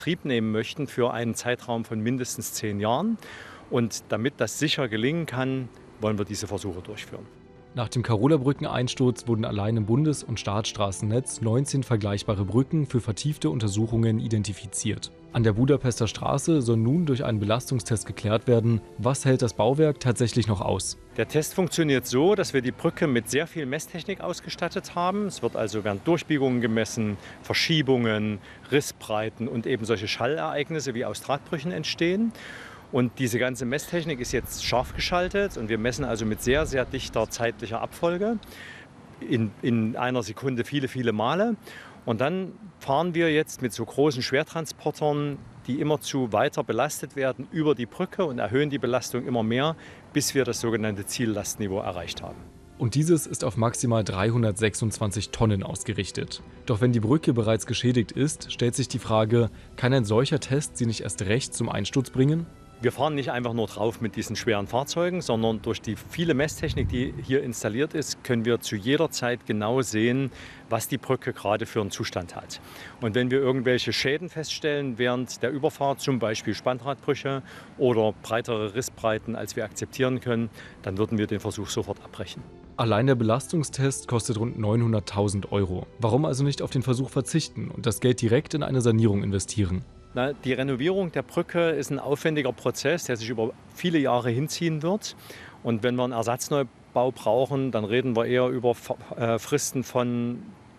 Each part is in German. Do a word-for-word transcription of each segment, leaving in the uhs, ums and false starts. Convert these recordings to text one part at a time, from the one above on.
Betrieb nehmen möchten für einen Zeitraum von mindestens zehn Jahren. Und damit das sicher gelingen kann, wollen wir diese Versuche durchführen. Nach dem Karola-Brückeneinsturz wurden allein im Bundes- und Staatsstraßennetz neunzehn vergleichbare Brücken für vertiefte Untersuchungen identifiziert. An der Budapester Straße soll nun durch einen Belastungstest geklärt werden, was hält das Bauwerk tatsächlich noch aus. Der Test funktioniert so, dass wir die Brücke mit sehr viel Messtechnik ausgestattet haben. Es wird also werden Durchbiegungen gemessen, Verschiebungen, Rissbreiten und eben solche Schallereignisse wie aus Drahtbrüchen entstehen. Und diese ganze Messtechnik ist jetzt scharf geschaltet und wir messen also mit sehr, sehr dichter zeitlicher Abfolge in, in einer Sekunde viele, viele Male. Und dann fahren wir jetzt mit so großen Schwertransportern, die immerzu weiter belastet werden, über die Brücke und erhöhen die Belastung immer mehr, bis wir das sogenannte Ziellastniveau erreicht haben. Und dieses ist auf maximal dreihundertsechsundzwanzig Tonnen ausgerichtet. Doch wenn die Brücke bereits geschädigt ist, stellt sich die Frage, kann ein solcher Test sie nicht erst recht zum Einsturz bringen? Wir fahren nicht einfach nur drauf mit diesen schweren Fahrzeugen, sondern durch die viele Messtechnik, die hier installiert ist, können wir zu jeder Zeit genau sehen, was die Brücke gerade für einen Zustand hat. Und wenn wir irgendwelche Schäden feststellen während der Überfahrt, zum Beispiel Spanndrahtbrüche oder breitere Rissbreiten, als wir akzeptieren können, dann würden wir den Versuch sofort abbrechen. Allein der Belastungstest kostet rund neunhunderttausend Euro. Warum also nicht auf den Versuch verzichten und das Geld direkt in eine Sanierung investieren? Na, die Renovierung der Brücke ist ein aufwendiger Prozess, der sich über viele Jahre hinziehen wird. Und wenn wir einen Ersatzneubau brauchen, dann reden wir eher über Fristen von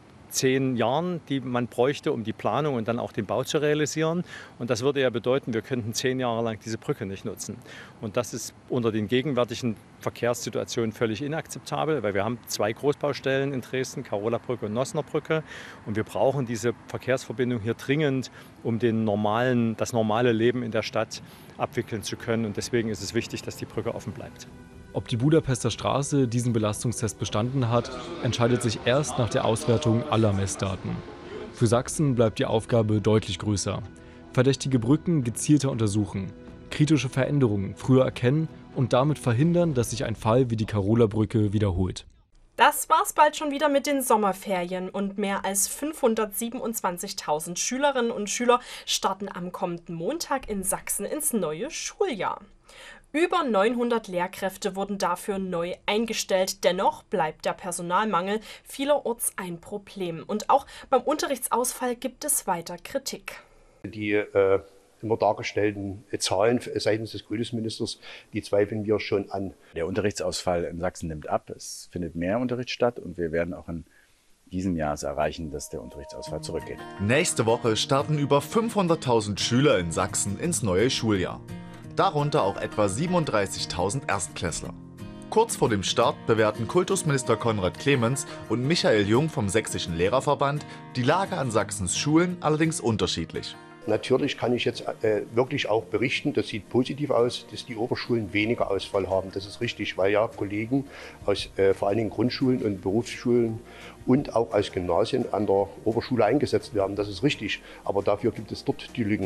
zehn Jahren, die man bräuchte, um die Planung und dann auch den Bau zu realisieren. Und das würde ja bedeuten, wir könnten zehn Jahre lang diese Brücke nicht nutzen. Und das ist unter den gegenwärtigen Verkehrssituationen völlig inakzeptabel, weil wir haben zwei Großbaustellen in Dresden, Karola-Brücke und Nossener Brücke. Und wir brauchen diese Verkehrsverbindung hier dringend, um den normalen, das normale Leben in der Stadt abwickeln zu können. Und deswegen ist es wichtig, dass die Brücke offen bleibt. Ob die Budapester Straße diesen Belastungstest bestanden hat, entscheidet sich erst nach der Auswertung aller Messdaten. Für Sachsen bleibt die Aufgabe deutlich größer. Verdächtige Brücken gezielter untersuchen, kritische Veränderungen früher erkennen und damit verhindern, dass sich ein Fall wie die Karola-Brücke wiederholt. Das war's bald schon wieder mit den Sommerferien und mehr als fünfhundertsiebenundzwanzigtausend Schülerinnen und Schüler starten am kommenden Montag in Sachsen ins neue Schuljahr. Über neunhundert Lehrkräfte wurden dafür neu eingestellt. Dennoch bleibt der Personalmangel vielerorts ein Problem. Und auch beim Unterrichtsausfall gibt es weiter Kritik. Die äh, immer dargestellten Zahlen seitens des Kultusministers, die zweifeln wir schon an. Der Unterrichtsausfall in Sachsen nimmt ab. Es findet mehr Unterricht statt und wir werden auch in diesem Jahr es erreichen, dass der Unterrichtsausfall zurückgeht. Nächste Woche starten über fünfhunderttausend Schüler in Sachsen ins neue Schuljahr. Darunter auch etwa siebenunddreißigtausend Erstklässler. Kurz vor dem Start bewerten Kultusminister Konrad Clemens und Michael Jung vom Sächsischen Lehrerverband die Lage an Sachsens Schulen allerdings unterschiedlich. Natürlich kann ich jetzt äh, wirklich auch berichten, das sieht positiv aus, dass die Oberschulen weniger Ausfall haben. Das ist richtig, weil ja Kollegen aus äh, vor allen Dingen Grundschulen und Berufsschulen und auch aus Gymnasien an der Oberschule eingesetzt werden. Das ist richtig, aber dafür gibt es dort die Lücken.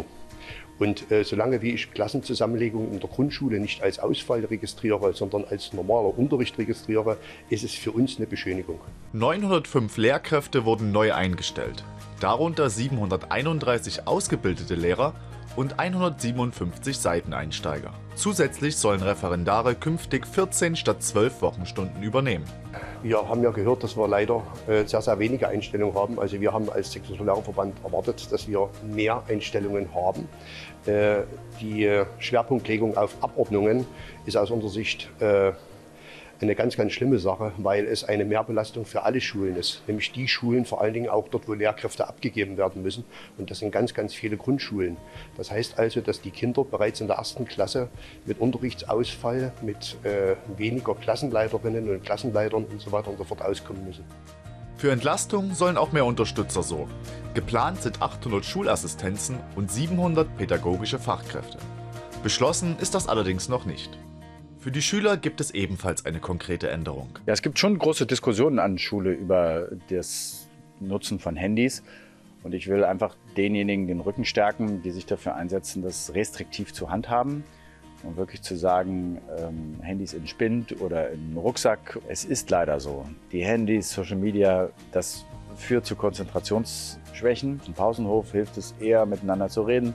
Und äh, solange wie ich Klassenzusammenlegung in der Grundschule nicht als Ausfall registriere, sondern als normaler Unterricht registriere, ist es für uns eine Beschönigung. neunhundertfünf Lehrkräfte wurden neu eingestellt, darunter siebenhunderteinunddreißig ausgebildete Lehrer und hundertsiebenundfünfzig Seiteneinsteiger. Zusätzlich sollen Referendare künftig vierzehn statt zwölf Wochenstunden übernehmen. Wir haben ja gehört, dass wir leider äh, sehr, sehr wenige Einstellungen haben. Also wir haben als Sächsischer Lehrerverband erwartet, dass wir mehr Einstellungen haben. Äh, die Schwerpunktlegung auf Abordnungen ist aus unserer Sicht äh, eine ganz, ganz schlimme Sache, weil es eine Mehrbelastung für alle Schulen ist. Nämlich die Schulen, vor allen Dingen auch dort, wo Lehrkräfte abgegeben werden müssen. Und das sind ganz, ganz viele Grundschulen. Das heißt also, dass die Kinder bereits in der ersten Klasse mit Unterrichtsausfall, mit äh, weniger Klassenleiterinnen und Klassenleitern und so weiter und so fort auskommen müssen. Für Entlastung sollen auch mehr Unterstützer sorgen. Geplant sind achthundert Schulassistenzen und siebenhundert pädagogische Fachkräfte. Beschlossen ist das allerdings noch nicht. Für die Schüler gibt es ebenfalls eine konkrete Änderung. Ja, es gibt schon große Diskussionen an Schule über das Nutzen von Handys. Und ich will einfach denjenigen den Rücken stärken, die sich dafür einsetzen, das restriktiv zu handhaben. Und wirklich zu sagen, ähm, Handys in Spind oder im Rucksack. Es ist leider so. Die Handys, Social Media, das führt zu Konzentrationsschwächen. Im Pausenhof hilft es eher, miteinander zu reden.